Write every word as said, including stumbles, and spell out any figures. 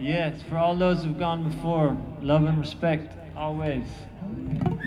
Yes, for all those who've gone before, love and respect, always.